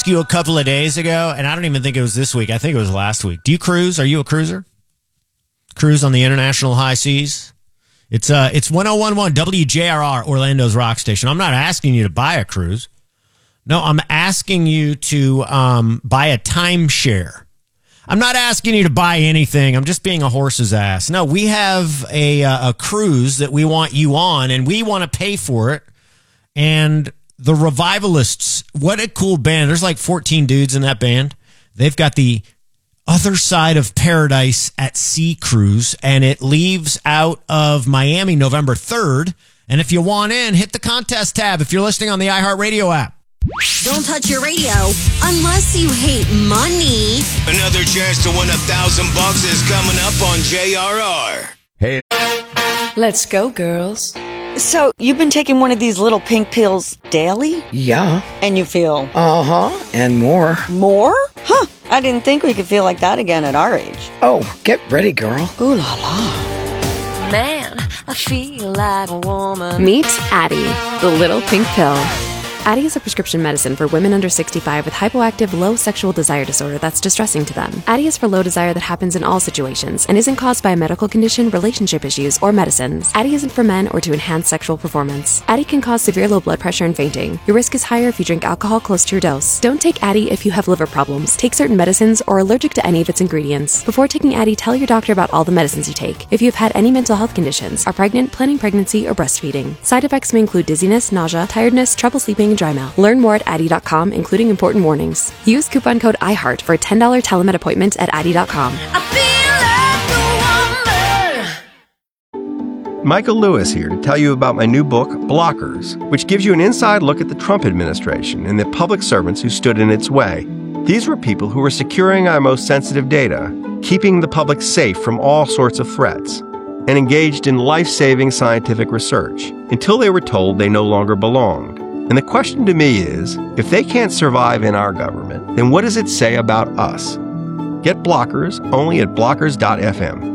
you a couple of days ago, and I don't even think it was this week. I think it was last week. Do you cruise? Are you a cruiser? Cruise on the international high seas? It's 1011 WJRR, Orlando's rock station. I'm not asking you to buy a cruise. No, I'm asking you to buy a timeshare. I'm not asking you to buy anything. I'm just being a horse's ass. No, we have a cruise that we want you on, and we want to pay for it. And the Revivalists, what a cool band. There's like 14 dudes in that band. They've got the Other Side of Paradise at Sea cruise, and it leaves out of Miami November 3rd. And if you want in, hit the contest tab if you're listening on the iHeartRadio app. Don't touch your radio unless you hate money. Another chance to win $1,000 is coming up on JRR. Hey. Let's go, girls. So, you've been taking one of these little pink pills daily? Yeah. And you feel? Uh-huh. And more. More? Huh. I didn't think we could feel like that again at our age. Oh, get ready, girl. Ooh la la. Man, I feel like a woman. Meet Addie, the little pink pill. Addie is a prescription medicine for women under 65 with hypoactive low sexual desire disorder that's distressing to them. Addie is for low desire that happens in all situations and isn't caused by a medical condition, relationship issues, or medicines. Addie isn't for men or to enhance sexual performance. Addie can cause severe low blood pressure and fainting. Your risk is higher if you drink alcohol close to your dose. Don't take Addie if you have liver problems, take certain medicines, or are allergic to any of its ingredients. Before taking Addie, tell your doctor about all the medicines you take. If you've had any mental health conditions, are pregnant, planning pregnancy, or breastfeeding. Side effects may include dizziness, nausea, tiredness, trouble sleeping, and dry mouth. Learn more at Addie.com, including important warnings. Use coupon code IHEART for a $10 telemed appointment at Addie.com. Michael Lewis here to tell you about my new book, Blockers, which gives you an inside look at the Trump administration and the public servants who stood in its way. These were people who were securing our most sensitive data, keeping the public safe from all sorts of threats, and engaged in life-saving scientific research until they were told they no longer belonged. And the question to me is, if they can't survive in our government, then what does it say about us? Get Blockers only at blockers.fm.